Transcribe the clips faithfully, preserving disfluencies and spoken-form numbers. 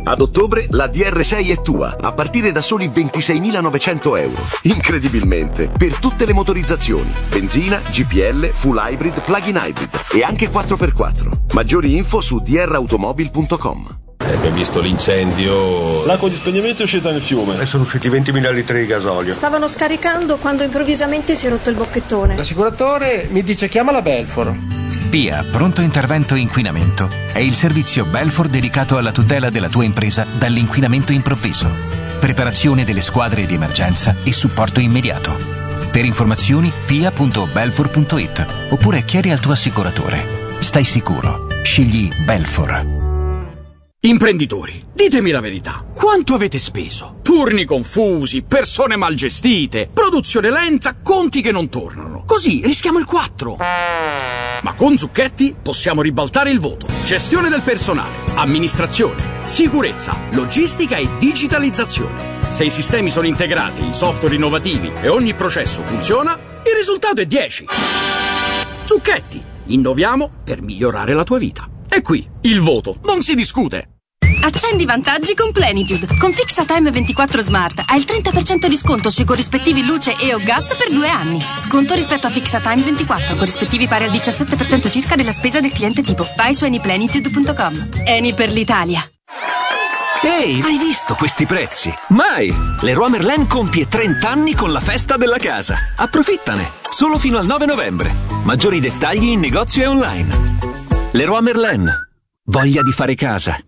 Ad ottobre la D R sei è tua, a partire da soli ventiseimilanovecento euro. Incredibilmente, per tutte le motorizzazioni, benzina, G P L, full hybrid, plug-in hybrid e anche quattro per quattro. Maggiori info su d r automobil punto com. Eh, abbiamo visto l'incendio. L'acqua di spegnimento è uscita nel fiume e sono usciti ventimila litri di gasolio. Stavano scaricando quando improvvisamente si è rotto il bocchettone. L'assicuratore mi dice chiama la Belfor. P I A Pronto Intervento Inquinamento è il servizio Belfor dedicato alla tutela della tua impresa dall'inquinamento improvviso. Preparazione delle squadre di emergenza e supporto immediato. Per informazioni p i a punto belfor punto it oppure chiedi al tuo assicuratore. Stai sicuro. Scegli Belfor. Imprenditori, ditemi la verità. Quanto avete speso? Turni confusi, persone mal gestite, produzione lenta, conti che non tornano. Così rischiamo il quattro. Ma con Zucchetti possiamo ribaltare il voto. Gestione del personale, amministrazione, sicurezza, logistica e digitalizzazione. Se i sistemi sono integrati, i software innovativi e ogni processo funziona, il risultato è dieci. Zucchetti, innoviamo per migliorare la tua vita. E qui, il voto, non si discute. Accendi i vantaggi con Plenitude. Con FixaTime ventiquattro Smart hai il trenta per cento di sconto sui corrispettivi luce e o gas per due anni. Sconto rispetto a FixaTime ventiquattro, corrispettivi pari al diciassette per cento circa della spesa del cliente tipo. Vai su anyplenitude punto com. Eni per l'Italia. Ehi, hai visto questi prezzi? Mai! Leroy Merlin compie trenta anni con la festa della casa. Approfittane! Solo fino al nove novembre. Maggiori dettagli in negozio e online. Leroy Merlin. Voglia di fare casa.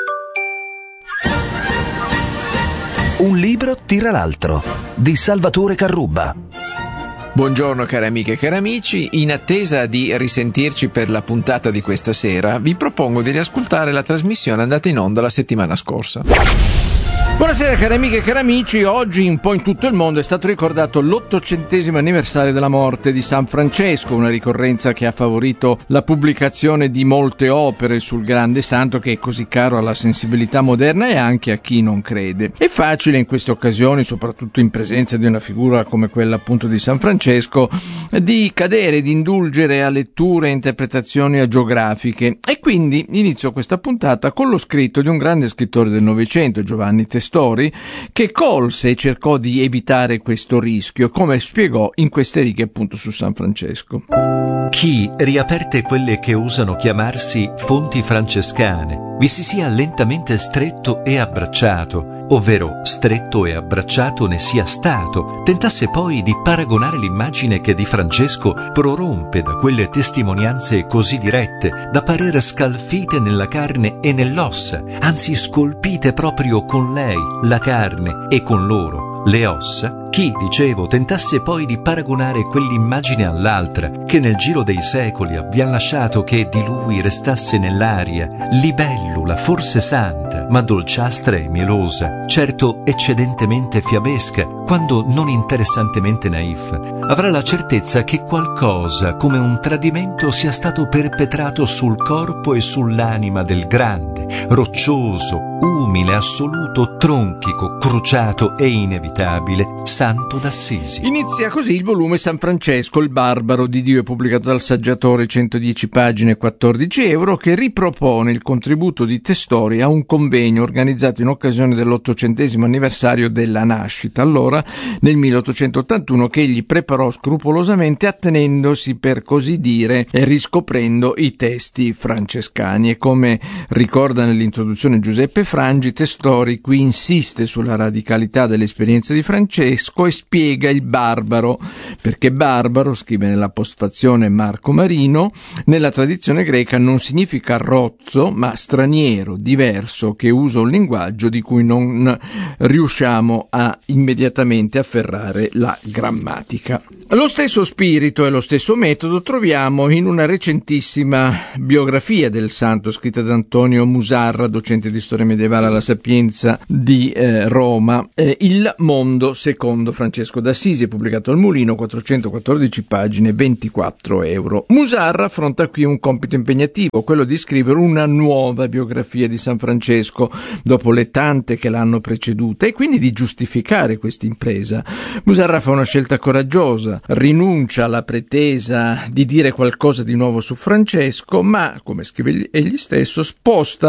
Un libro tira l'altro, di Salvatore Carrubba. Buongiorno cari amiche e cari amici, in attesa di risentirci per la puntata di questa sera, vi propongo di riascoltare la trasmissione andata in onda la settimana scorsa. Buonasera cari amiche e cari amici, oggi un po' in tutto il mondo è stato ricordato l'ottocentesimo anniversario della morte di San Francesco, una ricorrenza che ha favorito la pubblicazione di molte opere sul grande santo che è così caro alla sensibilità moderna e anche a chi non crede. È facile in queste occasioni, soprattutto in presenza di una figura come quella appunto di San Francesco, di cadere, di indulgere a letture e interpretazioni agiografiche, e quindi inizio questa puntata con lo scritto di un grande scrittore del Novecento, Giovanni Tessari, Story, che colse e cercò di evitare questo rischio, come spiegò in queste righe appunto su San Francesco. Chi, riaperte quelle che usano chiamarsi fonti francescane, vi si sia lentamente stretto e abbracciato, ovvero stretto e abbracciato ne sia stato, tentasse poi di paragonare l'immagine che di Francesco prorompe da quelle testimonianze così dirette, da parere scalfite nella carne e nell'ossa, anzi scolpite proprio con lei, la carne, e con loro, le ossa. Chi, dicevo, tentasse poi di paragonare quell'immagine all'altra, che nel giro dei secoli abbiamo lasciato che di lui restasse nell'aria, libellula, forse santa, ma dolciastra e mielosa, certo eccedentemente fiabesca, quando non interessantemente naif, avrà la certezza che qualcosa, come un tradimento, sia stato perpetrato sul corpo e sull'anima del grande, roccioso, umile, assoluto, tronchico, cruciato e inevitabile Santo d'Assisi. Inizia così il volume San Francesco, il barbaro di Dio, pubblicato dal Saggiatore, centodieci pagine, quattordici euro, che ripropone il contributo di Testori a un convegno organizzato in occasione dell'ottocentesimo anniversario della nascita, allora nel milleottocentottantuno, che egli preparò scrupolosamente attenendosi, per così dire, e riscoprendo i testi francescani. E come ricorda nell'introduzione Giuseppe Frangi, Testori qui insiste sulla radicalità dell'esperienza di Francesco e spiega il barbaro, perché barbaro, scrive nella postfazione Marco Marino, nella tradizione greca non significa rozzo, ma straniero, diverso, che usa un linguaggio di cui non riusciamo a immediatamente afferrare la grammatica. Lo stesso spirito e lo stesso metodo troviamo in una recentissima biografia del santo scritta da Antonio Musarra, docente di storia medievale alla Sapienza di eh, Roma, eh, Il mondo secondo Francesco d'Assisi, pubblicato al Mulino, quattrocentoquattordici pagine, ventiquattro euro. Musarra affronta qui un compito impegnativo, quello di scrivere una nuova biografia di San Francesco dopo le tante che l'hanno preceduta, e quindi di giustificare questa impresa. Musarra fa una scelta coraggiosa, rinuncia alla pretesa di dire qualcosa di nuovo su Francesco, ma, come scrive egli stesso, sposta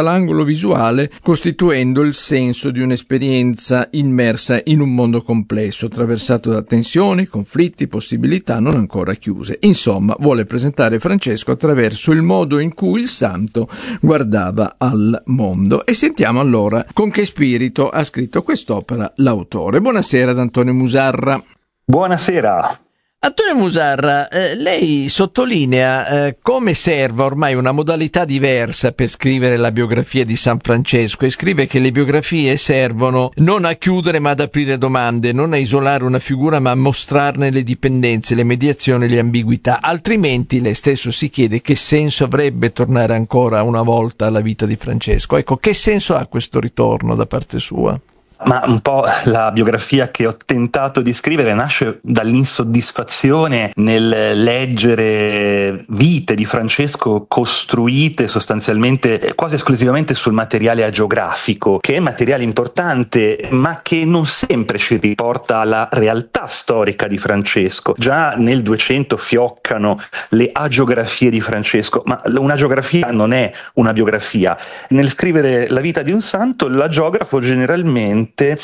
l'angolo visuale, costituendo il senso di un'esperienza immersa in un mondo complesso, attraversato da tensioni, conflitti, possibilità non ancora chiuse. Insomma, vuole presentare Francesco attraverso il modo in cui il santo guardava al mondo. E sentiamo allora con che spirito ha scritto quest'opera l'autore. Buonasera ad Antonio Musarra. Buonasera. Antonio Musarra, eh, lei sottolinea eh, come serva ormai una modalità diversa per scrivere la biografia di San Francesco, e scrive che le biografie servono non a chiudere ma ad aprire domande, non a isolare una figura ma a mostrarne le dipendenze, le mediazioni, le ambiguità. Altrimenti lei stesso si chiede che senso avrebbe tornare ancora una volta alla vita di Francesco. Ecco, che senso ha questo ritorno da parte sua? Ma un po' la biografia che ho tentato di scrivere nasce dall'insoddisfazione nel leggere vite di Francesco costruite sostanzialmente quasi esclusivamente sul materiale agiografico, che è materiale importante ma che non sempre ci riporta alla realtà storica di Francesco. Già nel duecento fioccano le agiografie di Francesco, ma un'agiografia non è una biografia. Nel scrivere la vita di un santo, l'agiografo generalmente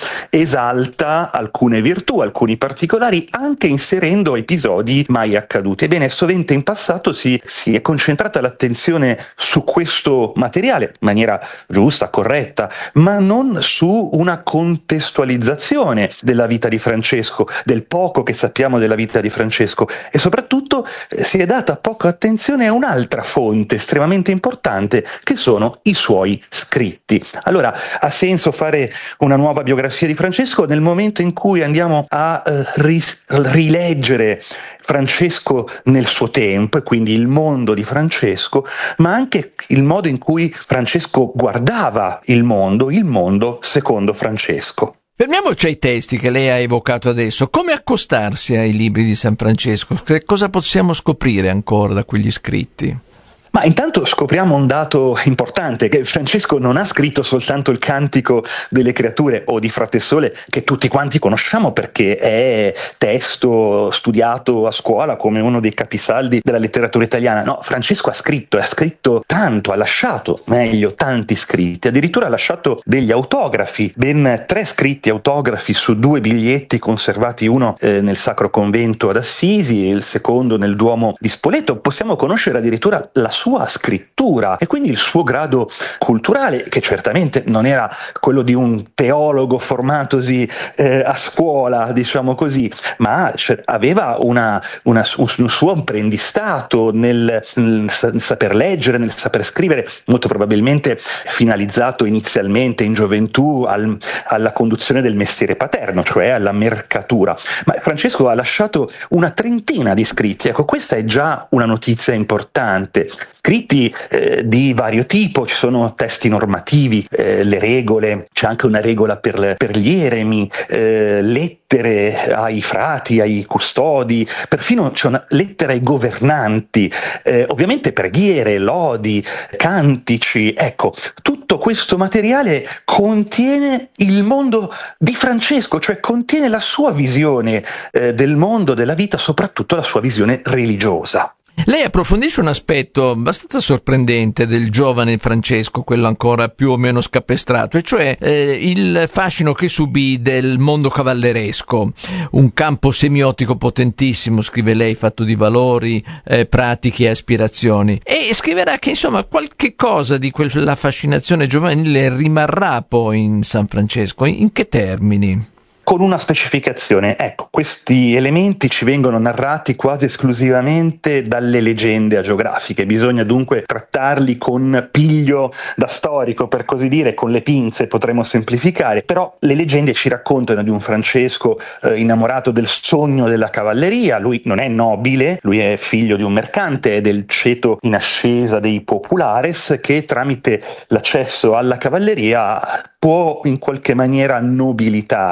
esalta alcune virtù, alcuni particolari, anche inserendo episodi mai accaduti. Ebbene, sovente in passato si, si è concentrata l'attenzione su questo materiale in maniera giusta, corretta, ma non su una contestualizzazione della vita di Francesco, del poco che sappiamo della vita di Francesco, e soprattutto eh, si è data poca attenzione a un'altra fonte estremamente importante, che sono i suoi scritti. Allora, ha senso fare una nuova biografia di Francesco nel momento in cui andiamo a eh, ris- rileggere Francesco nel suo tempo, e quindi il mondo di Francesco, ma anche il modo in cui Francesco guardava il mondo, il mondo secondo Francesco. Fermiamoci ai testi che lei ha evocato adesso. Come accostarsi ai libri di San Francesco? Che cosa possiamo scoprire ancora da quegli scritti? Ma intanto scopriamo un dato importante, che Francesco non ha scritto soltanto il Cantico delle Creature o di Frate Sole, che tutti quanti conosciamo perché è testo studiato a scuola come uno dei capisaldi della letteratura italiana. No, Francesco ha scritto, ha scritto tanto, ha lasciato, meglio, tanti scritti, addirittura ha lasciato degli autografi, ben tre scritti autografi su due biglietti conservati, uno eh, nel Sacro Convento ad Assisi e il secondo nel Duomo di Spoleto. Possiamo conoscere addirittura la sua sua scrittura e quindi il suo grado culturale, che certamente non era quello di un teologo formatosi eh, a scuola, diciamo così, ma cioè, aveva una, una, un suo apprendistato nel, nel saper leggere, nel saper scrivere, molto probabilmente finalizzato inizialmente in gioventù al, alla conduzione del mestiere paterno, cioè alla mercatura. Ma Francesco ha lasciato una trentina di scritti. Ecco, questa è già una notizia importante. Scritti eh, di vario tipo, ci sono testi normativi, eh, le regole, c'è anche una regola per, per gli eremi, eh, lettere ai frati, ai custodi, perfino c'è una lettera ai governanti, eh, ovviamente preghiere, lodi, cantici. Ecco, tutto questo materiale contiene il mondo di Francesco, cioè contiene la sua visione eh, del mondo, della vita, soprattutto la sua visione religiosa. Lei approfondisce un aspetto abbastanza sorprendente del giovane Francesco, quello ancora più o meno scapestrato, e cioè eh, il fascino che subì del mondo cavalleresco, un campo semiotico potentissimo, scrive lei, fatto di valori, eh, pratiche e aspirazioni, e scriverà che insomma qualche cosa di quella fascinazione giovanile rimarrà poi in San Francesco. In che termini? Con una specificazione, ecco, questi elementi ci vengono narrati quasi esclusivamente dalle leggende agiografiche, bisogna dunque trattarli con piglio da storico, per così dire, con le pinze potremmo semplificare, però le leggende ci raccontano di un Francesco eh, innamorato del sogno della cavalleria. Lui non è nobile, lui è figlio di un mercante, è del ceto in ascesa dei populares, che tramite l'accesso alla cavalleria può in qualche maniera nobilitarsi.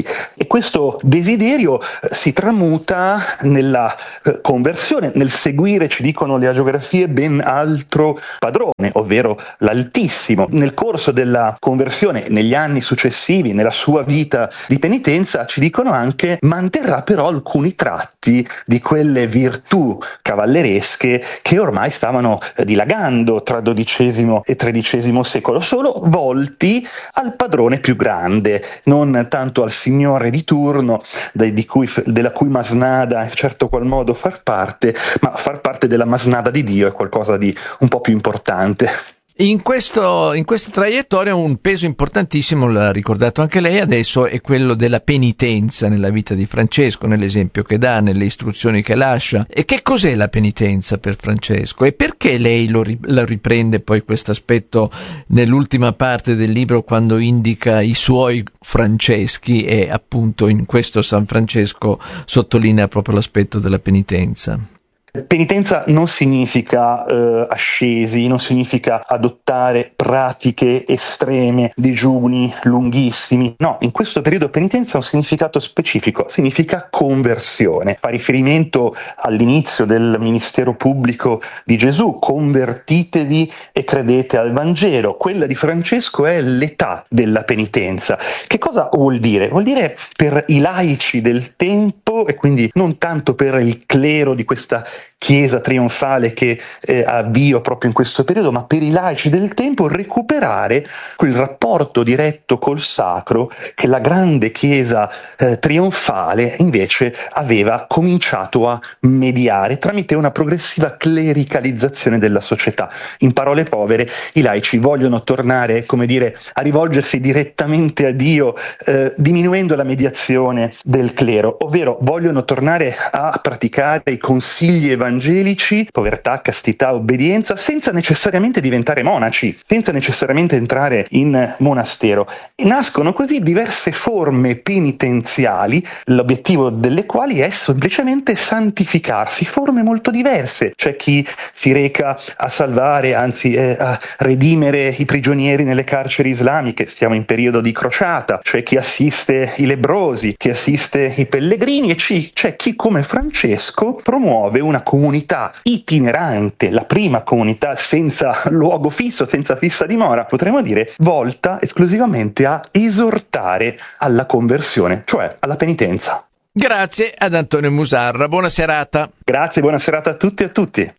e questo desiderio eh, si tramuta nella eh, conversione, nel seguire, ci dicono le agiografie, ben altro padrone, ovvero l'Altissimo. Nel corso della conversione, negli anni successivi, nella sua vita di penitenza, ci dicono anche, manterrà però alcuni tratti di quelle virtù cavalleresche che ormai stavano eh, dilagando tra dodicesimo e tredicesimo secolo, solo volti al padrone più grande, non tanto al signore di turno, de, di cui, della cui masnada in certo qual modo far parte, ma far parte della masnada di Dio è qualcosa di un po' più importante. In, questo, in questa traiettoria un peso importantissimo, l'ha ricordato anche lei adesso, è quello della penitenza nella vita di Francesco, nell'esempio che dà, nelle istruzioni che lascia. E che cos'è la penitenza per Francesco? E perché lei lo, lo riprende poi questo aspetto nell'ultima parte del libro, quando indica i suoi Franceschi, e appunto in questo San Francesco sottolinea proprio l'aspetto della penitenza? Penitenza non significa eh, ascesi, non significa adottare pratiche estreme, digiuni lunghissimi. No, in questo periodo penitenza ha un significato specifico, significa conversione. Fa riferimento all'inizio del ministero pubblico di Gesù: convertitevi e credete al Vangelo. Quella di Francesco è l'età della penitenza. Che cosa vuol dire? Vuol dire per i laici del tempo, e quindi non tanto per il clero di questa Chiesa trionfale che eh, avvio proprio in questo periodo, ma per i laici del tempo, recuperare quel rapporto diretto col sacro che la grande Chiesa eh, trionfale invece aveva cominciato a mediare tramite una progressiva clericalizzazione della società. In parole povere, i laici vogliono tornare, come dire, a rivolgersi direttamente a Dio, eh, diminuendo la mediazione del clero, ovvero vogliono tornare a praticare i consigli evangelici, evangelici, povertà, castità, obbedienza, senza necessariamente diventare monaci, senza necessariamente entrare in monastero. E nascono così diverse forme penitenziali, l'obiettivo delle quali è semplicemente santificarsi, forme molto diverse. C'è chi si reca a salvare, anzi eh, a redimere i prigionieri nelle carceri islamiche, stiamo in periodo di crociata, c'è chi assiste i lebbrosi, chi assiste i pellegrini, e ci, c'è chi come Francesco promuove una comunità itinerante, la prima comunità senza luogo fisso, senza fissa dimora, potremmo dire, volta esclusivamente a esortare alla conversione, cioè alla penitenza. Grazie ad Antonio Musarra, buona serata. Grazie, buona serata a tutti e a tutti.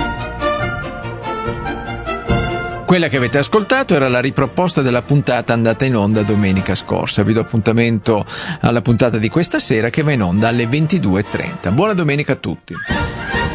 Quella che avete ascoltato era la riproposta della puntata andata in onda domenica scorsa. Vi do appuntamento alla puntata di questa sera, che va in onda alle ventidue e trenta. Buona domenica a tutti.